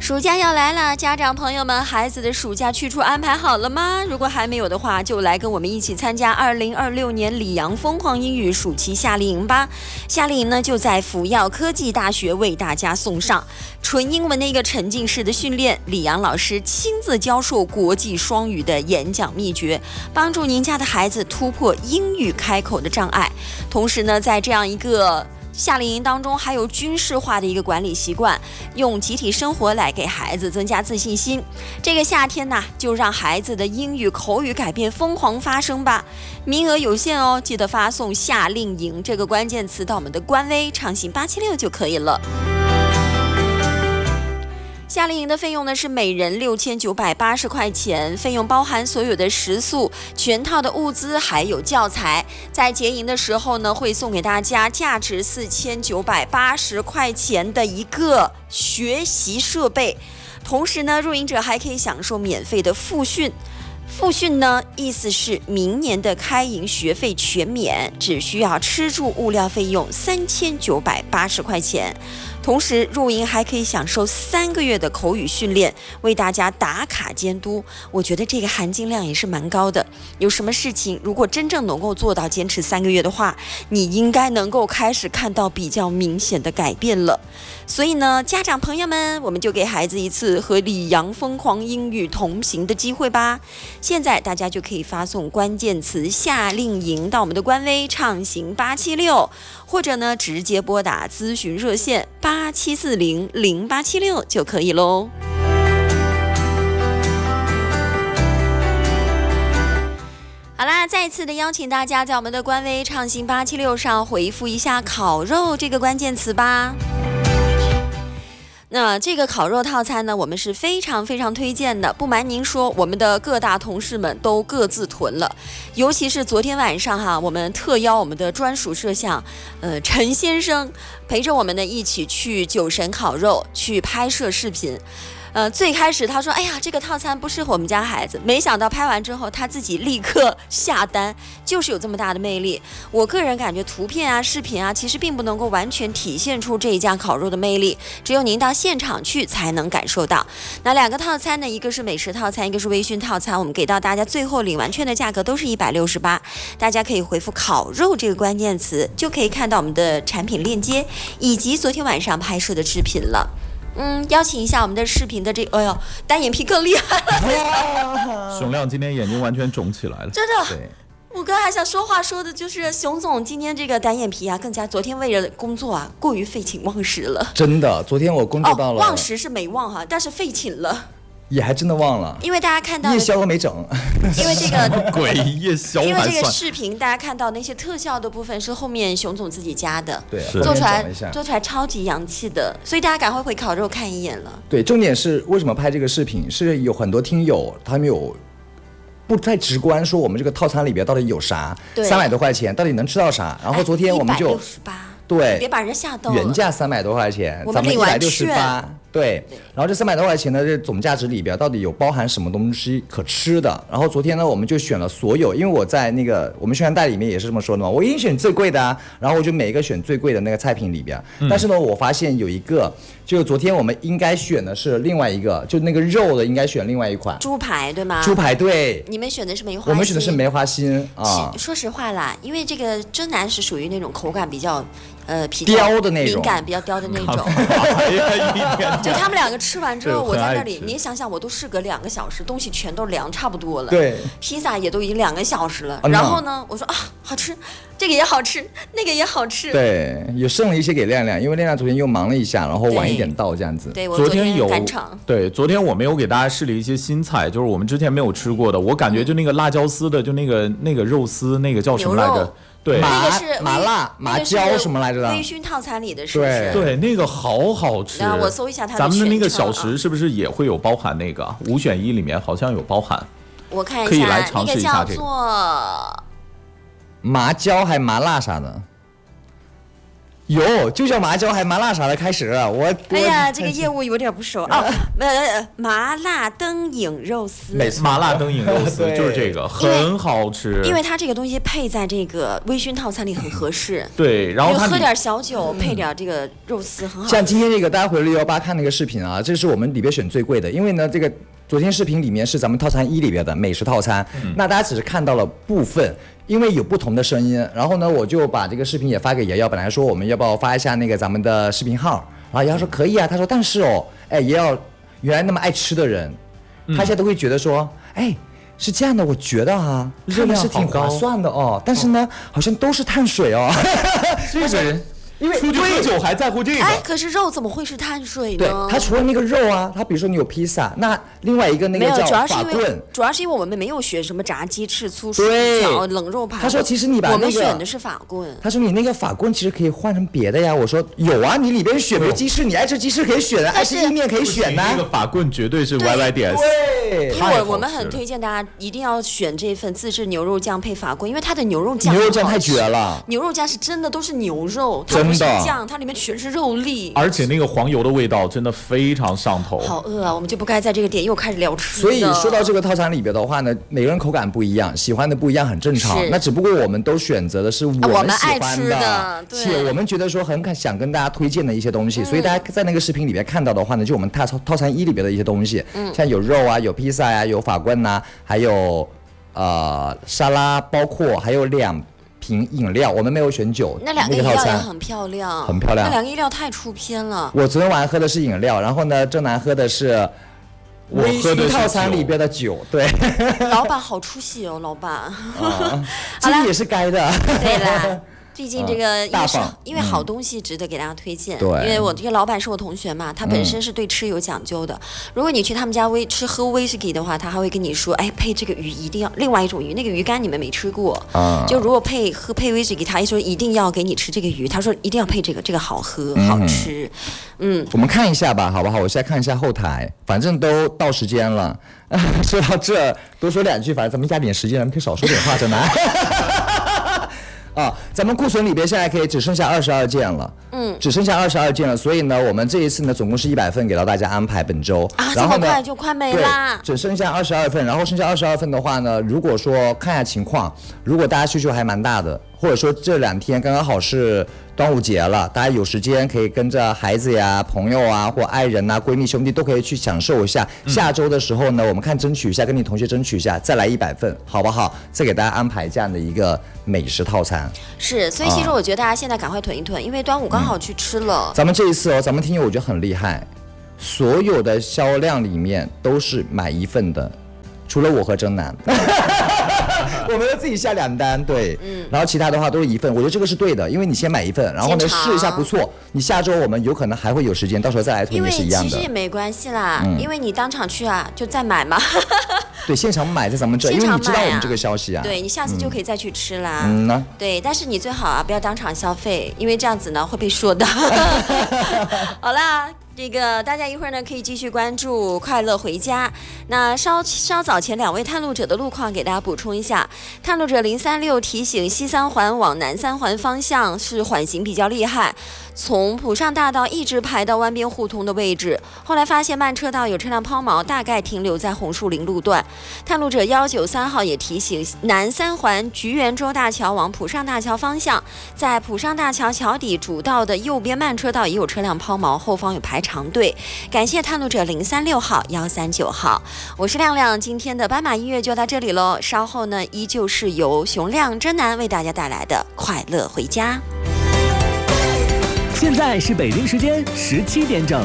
暑假要来了，家长朋友们，孩子的暑假去处安排好了吗？如果还没有的话，就来跟我们一起参加2026年里昂疯狂英语暑期夏令营吧。夏令营呢就在辅药科技大学为大家送上纯英文的一个沉浸式的训练，李阳老师亲自教授国际双语的演讲秘诀，帮助您家的孩子突破英语开口的障碍。同时呢，在这样一个夏令营当中还有军事化的一个管理习惯，用集体生活来给孩子增加自信心。这个夏天呢，就让孩子的英语口语改变疯狂发生吧！名额有限哦，记得发送夏令营这个关键词到我们的官微畅行876就可以了。夏令营的费用呢是每人6980块钱，费用包含所有的食宿、全套的物资还有教材。在结营的时候呢，会送给大家价值4980块钱的一个学习设备，同时呢，入营者还可以享受免费的复训。复训呢，意思是明年的开营学费全免，只需要吃住物料费用3980块钱。同时入营还可以享受3个月的口语训练，为大家打卡监督。我觉得这个含金量也是蛮高的。有什么事情如果真正能够做到坚持3个月的话，你应该能够开始看到比较明显的改变了。所以呢，家长朋友们，我们就给孩子一次和李阳疯狂英语同行的机会吧。现在大家就可以发送关键词夏令营到我们的官微畅行876，或者呢直接拨打咨询热线87400876就可以喽。好啦，再次的邀请大家在我们的官微畅行876上回复一下烤肉这个关键词吧。那这个烤肉套餐呢，我们是非常非常推荐的。不瞒您说，我们的各大同事们都各自囤了，尤其是昨天晚上哈，我们特邀我们的专属摄像，陈先生陪着我们呢一起去酒神烤肉去拍摄视频。最开始他说哎呀这个套餐不适合我们家孩子，没想到拍完之后他自己立刻下单，就是有这么大的魅力。我个人感觉图片啊视频啊其实并不能够完全体现出这一家烤肉的魅力，只有您到现场去才能感受到。那2个套餐呢，一个是美食套餐，一个是微醺套餐，我们给到大家最后领完券的价格都是168，大家可以回复烤肉这个关键词，就可以看到我们的产品链接以及昨天晚上拍摄的视频了。邀请一下我们的视频的哎呦，单眼皮更厉害了。 熊亮今天眼睛完全肿起来了， 真的。对，我刚还想说话说的就是熊总今天这个单眼皮啊，更加昨天为了工作啊，过于废寝忘食了。 真的，昨天我工作到了， 忘食是没忘哈，但是废寝了。 也还真的忘了， 因为大家看到夜宵都没整， 因为这个鬼夜宵， 因为这个视频大家看到那些特效的部分是后面熊总自己加的， 对， 做出来超级洋气的，所以大家赶快回烤肉看一眼了。 对，重点是为什么拍这个视频，是有很多听友他们有不太直观说我们这个套餐里边到底有啥，300多块钱到底能吃到啥，然后昨天我们就 168， 对， 别把人吓到了， 原价300多块钱，咱们168。对，然后这300多块钱的这总价值里边到底有包含什么东西可吃的？然后昨天呢，我们就选了所有，因为我在那个我们宣传带里面也是这么说的嘛，我一定选最贵的啊，然后我就每一个选最贵的那个菜品里边。但是呢，我发现有一个，就昨天我们应该选的是另外一个，就那个肉的应该选另外一款猪排，对吗？ 猪排对， 你们选的是梅花心， 我们选的是梅花心啊。 说实话啦，因为这个真南是属于那种口感比较刁的那种， 敏感比较刁的那种。就他们2个吃完之后，我在那里，你想想，我都事隔2个小时，东西全都凉差不多了。 对， 披萨也都已经2个小时了。然后呢，我说啊，好吃，这个也好吃，那个也好吃。 对，也剩了一些给亮亮，因为亮亮昨天又忙了一下，然后晚一点到这样子。 对，我昨天有赶场。 对，昨天我们有给大家试了一些新菜，就是我们之前没有吃过的。我感觉就那个辣椒丝的，就那个肉丝，那个叫什么来着？对， 那个是麻辣麻椒什么来着的？ 微醺套餐里的是不是？ 对，那个好好吃。 我搜一下它的。 咱们的那个小食是不是也会有包含那个5选1里面好像有包含？ 我看一下， 可以来尝试一下这个。 那个叫做麻椒还麻辣啥的？ 有，就叫麻椒还麻辣啥的开始。 哎呀，这个业务有点不熟啊。麻辣灯影肉丝， 麻辣灯影肉丝就是这个，很好吃。 因为它这个东西配在这个微醺套餐里很合适。 对，然后喝点小酒，配点这个肉丝，很好吃。 像今天这个大家回618看那个视频啊，这是我们里边选最贵的，因为呢这个昨天视频里面是咱们套餐1里边的美食套餐，那大家只是看到了部分。因为有不同的声音，然后呢，我就把这个视频也发给瑶瑶。本来说我们要不要发一下那个咱们的视频号，然后瑶瑶说可以啊。他说但是哦，哎，瑶瑶原来那么爱吃的人，他现在都会觉得说，哎，是这样的，我觉得啊，热量是挺划算的哦，但是呢，好像都是碳水哦。 这个人。因为出去喝酒还在乎这个， 可是肉怎么会是碳水呢？ 对，它除了那个肉啊，它比如说你有披萨，那另外一个那个叫法棍， 主要是因为我们没有选什么炸鸡翅、粗薯条、 冷肉排。 他说其实你把我们选的是法棍。 他说你那个法棍其实可以换成别的呀。我说有啊，你里边选别鸡翅，你爱吃鸡翅可以选的，爱吃意面可以选的。 那个法棍绝对是 YYDS。 对， 我们很推荐大家一定要选这份自制牛肉酱配法棍，因为它的牛肉酱太绝了。 牛肉酱是真的都是牛肉，它不是酱，它里面全是肉粒， 而且那个黄油的味道真的非常上头。 好饿啊，我们就不该在这个点又开始聊吃的。 所以说到这个套餐里边的话呢，每个人口感不一样，喜欢的不一样，很正常。那只不过我们都选择的是我们喜欢的，且我们觉得说很想跟大家推荐的一些东西。所以大家在那个视频里边看到的话呢，就我们套餐1里边的一些东西，像有肉啊，有披萨呀，有法棍呐，还有沙拉，包括还有2瓶饮料，我们没有选酒。 那2个饮料也很漂亮， 很漂亮。 那2个饮料太出片了。 我昨天晚上喝的是饮料，然后呢，正南喝的是微醺套餐里边的酒。对， 老板好出息哦，老板。 这也是该的。 对啦。毕竟这个因为好东西值得给大家推荐。 对， 因为我这个老板是我同学嘛，他本身是对吃有讲究的。如果你去他们家喝威士忌的话，他还会跟你说，哎，配这个鱼一定要另外一种鱼，那个鱼干你们没吃过。就如果配威士忌，他一说一定要给你吃这个鱼，他说一定要配这个好喝好吃。 我们看一下吧，好不好？我现在看一下后台，反正都到时间了。说到这，多说2句，反正咱们压点时间，咱们可以少说点话，真的。咱们库存里边现在可以只剩下22件了，只剩下22件了，所以呢，我们这一次呢，总共是100份给到大家安排本周， 然后呢，这么快就快没啦， 只剩下22份，然后剩下22份的话呢，如果说看下情况，如果大家需求还蛮大的，或者说这2天刚刚好是端午节了，大家有时间可以跟着孩子呀、朋友啊或爱人啊、闺蜜兄弟都可以去享受一下。下周的时候呢，我们看争取一下，跟你同学争取一下，再来100份，好不好？再给大家安排这样的一个美食套餐。 是，所以其实我觉得大家现在赶快囤一囤，因为端午刚好去吃了。 咱们这一次咱们听友我觉得很厉害，所有的销量里面都是买1份的，除了我和征南。我们要自己下2单，对，然后其他的话都是1份，我觉得这个是对的，因为你先买1份，然后呢试一下不错，你下周我们有可能还会有时间，到时候再来囤也是一样的。 因为其实也没关系啦，因为你当场去啊，就再买嘛。 对，现场买在咱们这，因为你知道我们这个消息啊， 对你下次就可以再去吃啦。对，但是你最好啊不要当场消费，因为这样子呢会被说的。好啦。这个大家一会儿呢可以继续关注快乐回家。那稍早前2位探路者的路况给大家补充一下。探路者036提醒，西3环往南3环方向是缓行比较厉害，从浦上大道一直排到湾边互通的位置，后来发现慢车道有车辆抛锚，大概停留在红树林路段。探路者193号也提醒，南3环菊园洲大桥往浦上大桥方向，在浦上大桥桥底主道的右边慢车道也有车辆抛锚，后方有排长队。感谢探路者036号、139号，我是亮亮，今天的斑马音乐就到这里喽。稍后呢，依旧是由熊亮、真南为大家带来的快乐回家。 现在是北京时间17点整。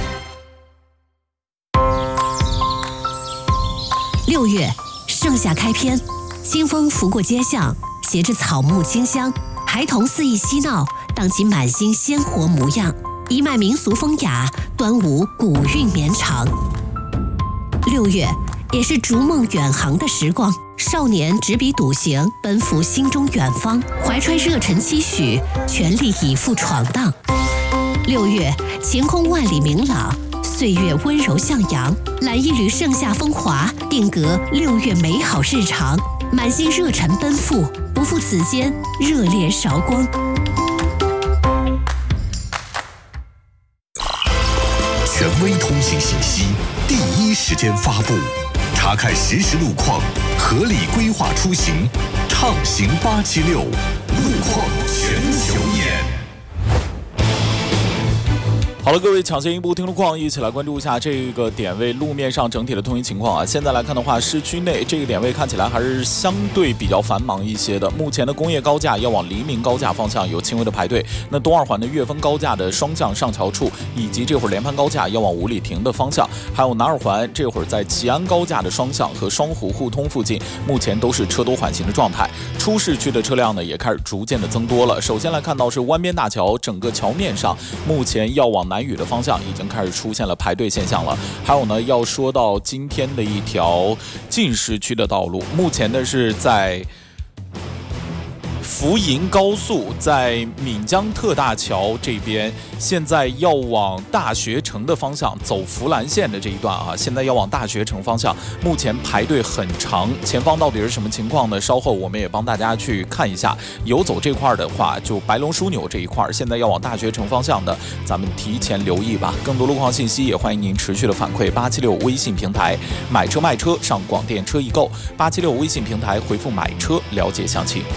6月，盛夏开篇，清风拂过街巷，携着草木清香，孩童肆意嬉闹，荡起满心鲜活模样。一脉民俗风雅，端午古韵绵长。6月也是逐梦远航的时光，少年执笔笃行，奔赴心中远方，怀揣热忱期许，全力以赴闯荡。6月晴空万里明朗，岁月温柔向阳，揽一缕盛夏风华，定格6月美好日常，满心热忱奔赴，不负此间热烈韶光。 权威通信信息，第一时间发布，查看实时路况，合理规划出行，畅行876，路况全球眼。 好了，各位抢先一步听路况，一起来关注一下这个点位路面上整体的通行情况啊。现在来看的话，市区内这个点位看起来还是相对比较繁忙一些的。目前的工业高架要往黎明高架方向有轻微的排队，那东二环的岳峰高架的双向上桥处，以及这会儿联潘高架要往五里亭的方向，还有南二环这会儿在齐安高架的双向和双湖互通附近，目前都是车多缓行的状态。出市区的车辆呢也开始逐渐的增多了。首先来看到是湾边大桥，整个桥面上目前要往南语的方向已经开始出现了排队现象了。还有呢，要说到今天的一条进市区的道路，目前呢是在福银高速在闽江特大桥这边，现在要往大学城的方向走福兰线的这一段啊，现在要往大学城方向，目前排队很长，前方到底是什么情况呢？稍后我们也帮大家去看一下。游走这块的话，就白龙枢纽这一块，现在要往大学城方向的，咱们提前留意吧。更多路况信息也欢迎您持续的反馈876微信平台，买车卖车上广电车易购，876微信平台回复买车了解详情。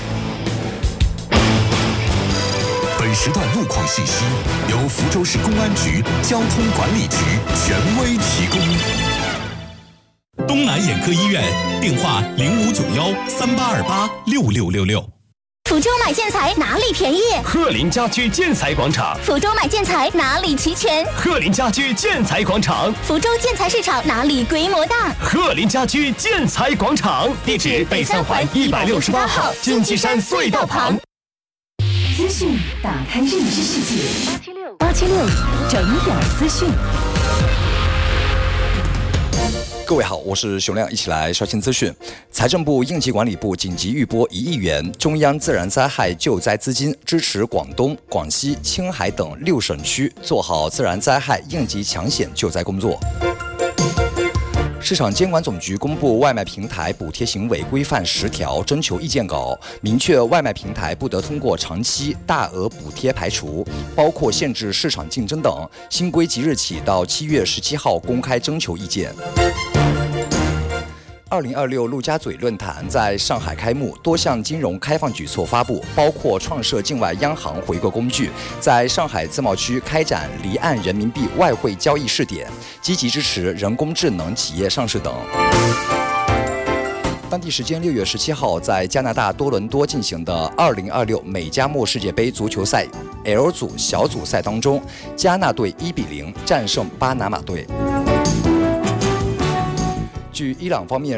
本时段路况信息由福州市公安局交通管理局权威提供。 东南眼科医院电话059138286666。 福州买建材哪里便宜？ 鹤林家居建材广场。 福州买建材哪里齐全？ 鹤林家居建材广场。 福州建材市场哪里规模大？ 鹤林家居建材广场，地址北三环168号金鸡山隧道旁。 资讯打开认知世界，876整点资讯。 各位好，我是熊亮，一起来刷新资讯。财政部、应急管理部紧急预拨1亿元中央自然灾害救灾资金，支持广东、广西、青海等6省区做好自然灾害应急抢险救灾工作。市场监管总局公布外卖平台补贴行为规范10条征求意见稿，明确外卖平台不得通过长期大额补贴排除，包括限制市场竞争等。新规即日起到7月17号公开征求意见。2026陆家嘴论坛在上海开幕，多项金融开放举措发布，包括创设境外央行回购工具，在上海自贸区开展离岸人民币外汇交易试点，积极支持人工智能企业上市等。当地时间6月17号，在加拿大多伦多进行的2026美加墨世界杯足球赛 L 组小组赛当中，加纳队1-0战胜巴拿马队。据伊朗方面